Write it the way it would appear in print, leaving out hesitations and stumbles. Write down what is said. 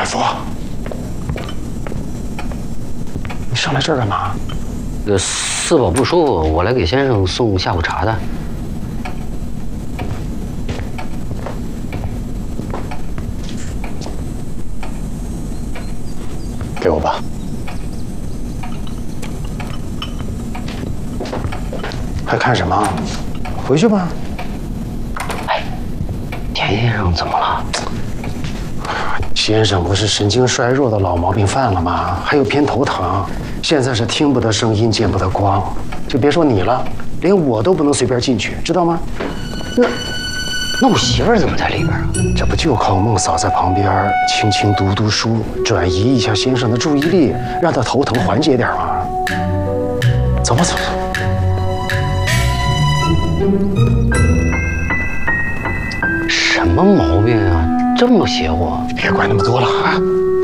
福，你上来这儿干嘛？ 四宝不舒服，我来给先生送下午茶的。 给我吧。还看什么？回去吧。 哎，田先生怎么了？ 先生不是神经衰弱的老毛病犯了吗？还有偏头疼，现在是听不得声音，见不得光，就别说你了，连我都不能随便进去，知道吗？ 那我媳妇儿怎么在里边啊？ 这不就靠孟嫂在旁边轻轻读读书，转移一下先生的注意力，让他头疼缓解点吗？走吧，走吧。 什么毛病啊？这么邪乎？ 别管那么多了啊！